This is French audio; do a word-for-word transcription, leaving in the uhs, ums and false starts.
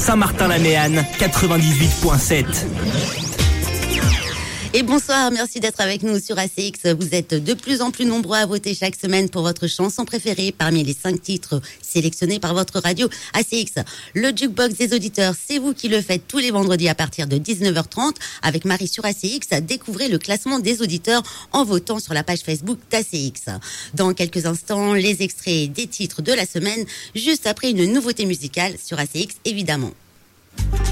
Saint-Martin-la-Méanne, quatre-vingt-dix-huit virgule sept. Et bonsoir, merci d'être avec nous sur A C X. Vous êtes de plus en plus nombreux à voter chaque semaine pour votre chanson préférée parmi les cinq titres sélectionnés par votre radio A C X. Le jukebox des auditeurs, c'est vous qui le faites tous les vendredis à partir de dix-neuf heures trente avec Marie sur A C X. Découvrez le classement des auditeurs en votant sur la page Facebook d'A C X. Dans quelques instants, les extraits des titres de la semaine, juste après une nouveauté musicale sur A C X évidemment.